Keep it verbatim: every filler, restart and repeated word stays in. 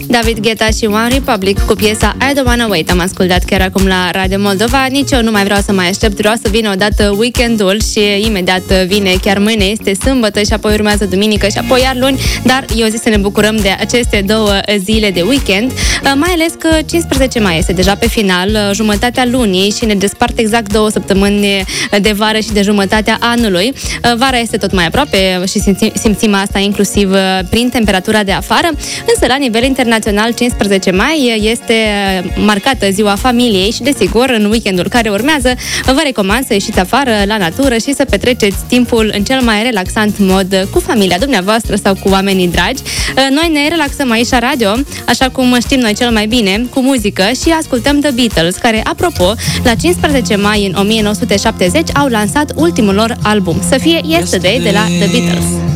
David Guetta și One Republic cu piesa I Don't Wanna Wait. Am ascultat chiar acum la Radio Moldova. Nici eu nu mai vreau să mai aștept. Vreau să vină odată weekendul și imediat vine, chiar mâine este sâmbătă și apoi urmează duminică și apoi iar luni, dar eu zic să ne bucurăm de aceste două zile de weekend, mai ales că cincisprezece mai este deja pe final, jumătatea lunii și ne despart exact două săptămâni de vară și de jumătatea anului. Vara este tot mai aproape și simțim, simțim asta inclusiv prin temperatura de afară, însă la nivel internațional cincisprezece mai este marcată ziua familiei și desigur în weekendul care urmează vă recomand să ieșiți afară la natură și să petreceți timpul în cel mai relaxant mod cu familia dumneavoastră sau cu oamenii dragi. Noi ne relaxăm aici la radio, așa cum știm noi cel mai bine, cu muzică și ascultăm The Beatles, care, apropo, la cincisprezece mai în o mie nouă sute șaptezeci au lansat ultimul lor album, să fie Yesterday de la The Beatles.